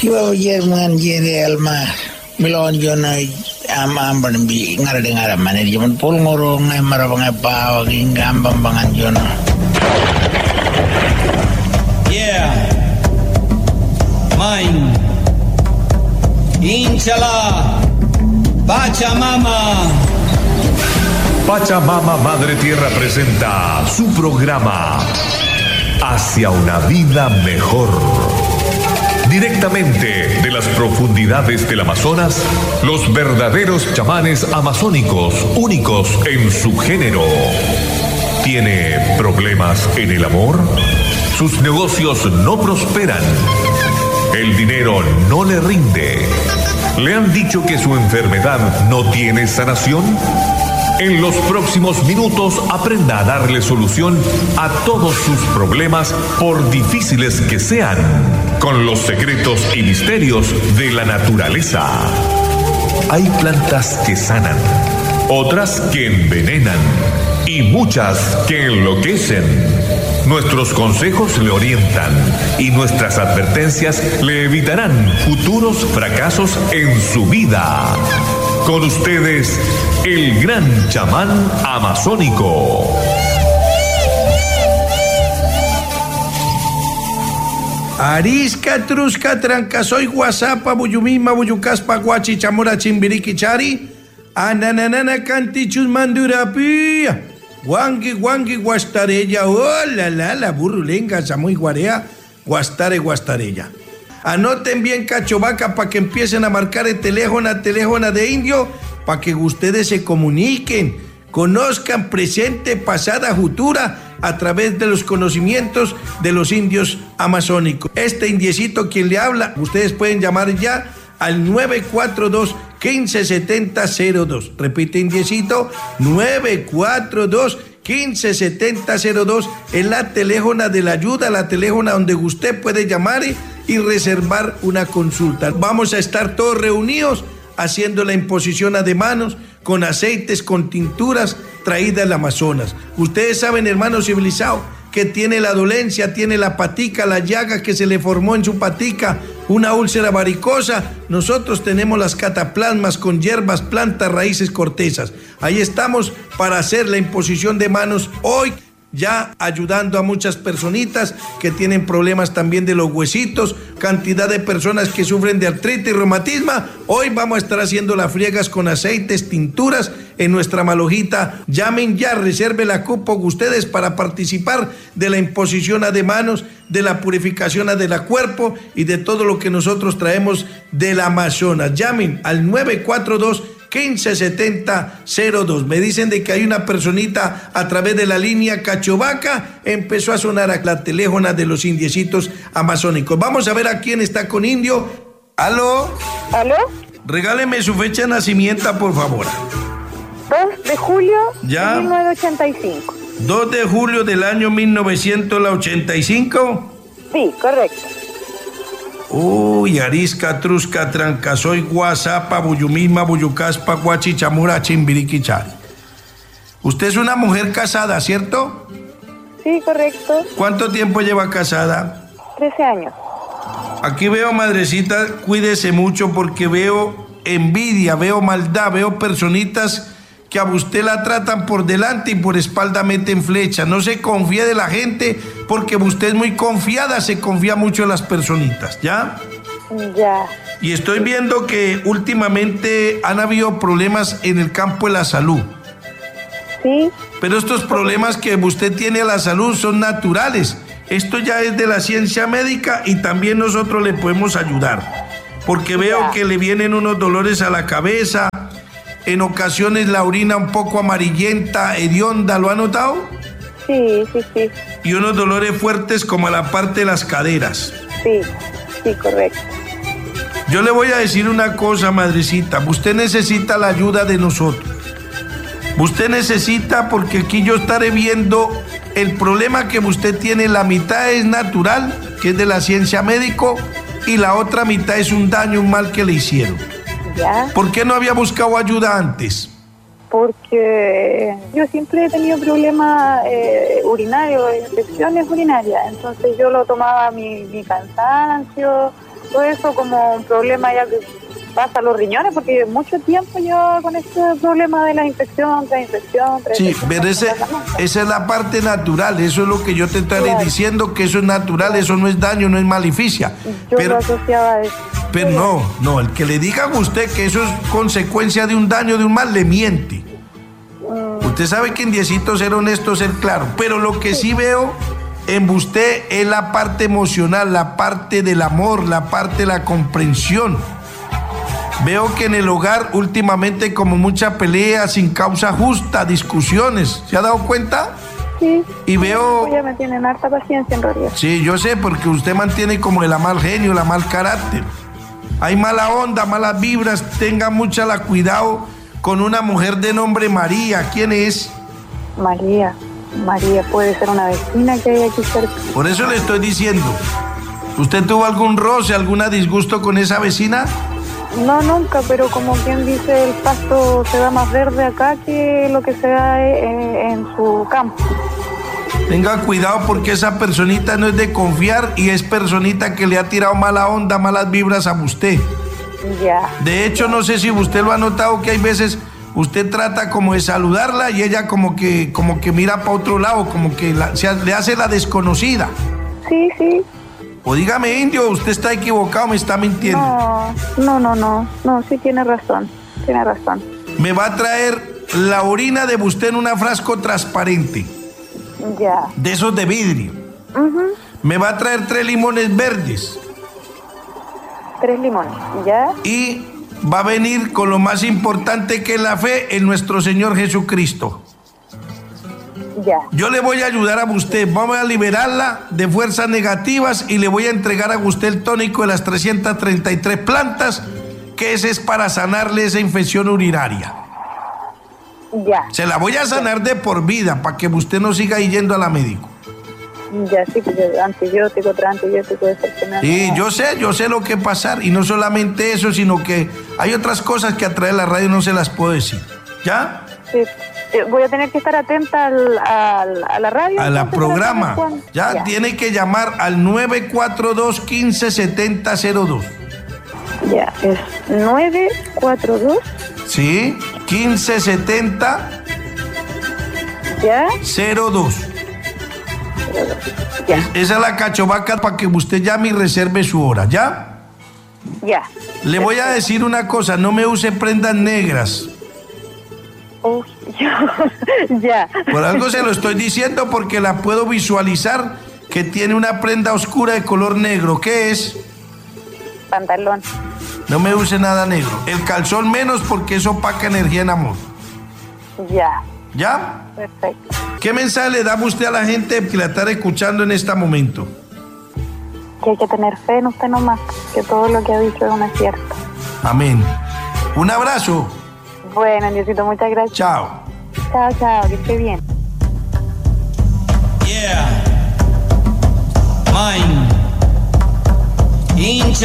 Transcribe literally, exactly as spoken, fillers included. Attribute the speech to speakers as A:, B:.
A: Yo Jerman Jere Alma Milon Jona am amban bi ngara dengar mana dia pun pul ngorong ai marabang apa gingam bambangan Jona.
B: Yeah. Mine. Inshallah. Pachamama.
C: Pachamama Madre Tierra presenta su programa Hacia una vida mejor. Directamente de las profundidades del Amazonas, los verdaderos chamanes amazónicos, únicos en su género. ¿Tiene problemas en el amor? Sus negocios no prosperan. El dinero no le rinde. ¿Le han dicho que su enfermedad no tiene sanación? En los próximos minutos aprenda a darle solución a todos sus problemas, por difíciles que sean, con los secretos y misterios de la naturaleza. Hay plantas que sanan, otras que envenenan y muchas que enloquecen. Nuestros consejos le orientan y nuestras advertencias le evitarán futuros fracasos en su vida. Con ustedes, el gran chamán amazónico.
D: Arisca, Trusca, Trancasoy, Guasapa, Buyumima, Buyucaspa, Guachi, Chamora, Chimbiriqui, Chari, Ananana, Cantichus, Mandurapia, Guangui, Guangui, Guastarella, oh la la la, Burrulenga, Samoy, Guarea, Guastare, Guastarella. Anoten bien Cachovaca para que empiecen a marcar el teléfono, teléfono de indio, para que ustedes se comuniquen, conozcan presente, pasada, futura, a través de los conocimientos de los indios amazónicos. Este indiecito quien le habla, ustedes pueden llamar ya al nueve cuatro dos, uno cinco siete cero cero dos. Repite, indiecito, nueve cuatro dos, uno cinco siete cero dos. Es la teléfono de la ayuda, la teléfono donde usted puede llamar y, y reservar una consulta. Vamos a estar todos reunidos haciendo la imposición de manos con aceites, con tinturas traídas del Amazonas. Ustedes saben, hermanos civilizados, que tiene la dolencia, tiene la patica, la llaga que se le formó en su patica, una úlcera varicosa. Nosotros tenemos las cataplasmas con hierbas, plantas, raíces, cortezas. Ahí estamos para hacer la imposición de manos hoy, ya ayudando a muchas personitas que tienen problemas también de los huesitos, cantidad de personas que sufren de artritis y reumatismo. Hoy vamos a estar haciendo las friegas con aceites, tinturas en nuestra malojita. Llamen ya, reserve la cupo ustedes para participar de la imposición de manos, de la purificación del cuerpo y de todo lo que nosotros traemos del Amazonas. Llamen al nueve cuatro dos, uno cinco siete cero dos. Me dicen de que hay una personita a través de la línea Cachovaca. Empezó a sonar a la teléfona de los indiecitos amazónicos. Vamos a ver a quién está con indio. ¿Aló?
E: ¿Aló?
D: Regáleme su fecha de nacimiento, por favor.
E: dos de julio
D: ¿Ya?
E: de mil novecientos ochenta y cinco.
D: dos de julio del año mil novecientos ochenta y cinco.
E: Sí, correcto.
D: Uy, Arisca, Trusca, Trancasoy, Guasapa, Buyumima, Buyucaspa, Guachi, Chamura, Chimbiriqui, Chari. Usted es una mujer casada, ¿cierto?
E: Sí, correcto.
D: ¿Cuánto tiempo lleva casada?
E: trece años.
D: Aquí veo, madrecita, cuídese mucho porque veo envidia, veo maldad, veo personitas que a usted la tratan por delante y por espalda meten flecha. No se confíe de la gente porque usted es muy confiada, se confía mucho en las personitas, ¿ya?
E: Ya.
D: Y estoy viendo que últimamente han habido problemas en el campo de la salud.
E: Sí.
D: Pero estos problemas que usted tiene a la salud son naturales. Esto ya es de la ciencia médica y también nosotros le podemos ayudar. Porque veo
E: Ya.
D: que le vienen unos dolores a la cabeza, en ocasiones la orina un poco amarillenta, hedionda, ¿lo ha notado?
E: Sí, sí, sí.
D: Y unos dolores fuertes como a la parte de las caderas.
E: Sí, sí, correcto.
D: Yo le voy a decir una cosa, madrecita. Usted necesita la ayuda de nosotros. Usted necesita, porque aquí yo estaré viendo el problema que usted tiene. La mitad es natural, que es de la ciencia médico, y la otra mitad es un daño, un mal que le hicieron.
E: Ya.
D: ¿Por qué no había buscado ayuda antes?
E: porque yo siempre he tenido problemas eh, urinarios, infecciones urinarias, entonces yo lo tomaba mi, mi cansancio, todo eso como un problema ya que pasa a los riñones, porque mucho tiempo yo con este problema de la infección, tras infección, tras
D: Sí,
E: infección,
D: pero ese, esa es la parte natural, eso es lo que yo te estaré
E: Claro.
D: diciendo, que eso es natural, eso no es daño, no es maleficia.
E: yo
D: Pero,
E: lo asociaba a eso.
D: pero no, no, el que le diga a usted que eso es consecuencia de un daño, de un mal, le miente. Usted sabe que en Diecito ser honesto, ser claro, pero lo que sí veo en usted es la parte emocional, la parte del amor, la parte de la comprensión. Veo que en el hogar últimamente como mucha pelea sin causa justa, discusiones, ¿se ha dado cuenta?
E: Sí.
D: Y veo...
E: Ya me tienen harta paciencia en realidad.
D: Sí, yo sé, porque usted mantiene como el mal genio, la mal carácter. Hay mala onda, malas vibras, tenga mucha la cuidado con una mujer de nombre María. ¿Quién es?
E: María, María puede ser una vecina que hay aquí cerca.
D: Por eso le estoy diciendo. ¿Usted tuvo algún roce, alguna disgusto con esa vecina?
E: No, nunca, pero como quien dice, el pasto se da más verde acá que lo que se da en, en su campo.
D: Tenga cuidado porque esa personita no es de confiar y es personita que le ha tirado mala onda, malas vibras a usted.
E: Ya.
D: De hecho, no sé si usted lo ha notado que hay veces usted trata como de saludarla y ella como que, como que mira para otro lado, como que la- se, le hace la desconocida.
E: Sí, sí.
D: O dígame, indio, usted está equivocado, me está mintiendo.
E: No, no, no, no, no, sí tiene razón, tiene razón.
D: Me va a traer la orina de usted en un frasco transparente,
E: Ya.
D: de esos de vidrio.
E: Ujú.
D: Me va a traer tres limones verdes
E: Tres limones, ¿ya?
D: y va a venir con lo más importante que es la fe en nuestro Señor Jesucristo.
E: Ya.
D: Yo le voy a ayudar a usted, vamos a liberarla de fuerzas negativas y le voy a entregar a usted el tónico de las trescientas treinta y tres plantas, que ese es para sanarle esa infección urinaria.
E: Ya.
D: Se la voy a sanar de por vida, para que usted no siga yendo a la médico.
E: Ya, sí, porque antibiótico, tras antibiótico, de ser
D: Y yo sé, yo sé lo que pasar, y no solamente eso, sino que hay otras cosas que a través de la radio no se las puedo decir. ¿Ya?
E: Sí. Eh, Voy a tener que estar atenta al, al- a la radio.
D: A la
E: entonces,
D: programa.
E: para saber cuándo.
D: Ya, tiene que llamar al nueve cuatro dos, uno cinco siete cero cero dos.
E: Ya, es nueve cuatro dos,
D: ¿Sí? uno cinco siete
E: ya,
D: cero dos.
E: ya,
D: Esa es la cachovaca para que usted llame y reserve su hora, ¿ya?
E: ya.
D: Le voy a decir una cosa, no me use prendas negras.
E: Oh, ya, ya.
D: Por algo se lo estoy diciendo porque la puedo visualizar que tiene una prenda oscura de color negro. ¿Qué es?
E: Pantalón.
D: No me use nada negro. El calzón menos porque eso opaca energía en amor.
E: Ya,
D: ¿Ya?
E: perfecto.
D: ¿Qué mensaje le da usted a la gente que la está escuchando en este momento?
E: Que hay que tener fe en usted nomás, que todo lo que ha dicho es un acierto.
D: Amén. Un abrazo.
E: Bueno, Diosito, muchas gracias.
D: Chao.
E: Chao, chao, que esté bien.
B: Yeah. Mine. Hincha.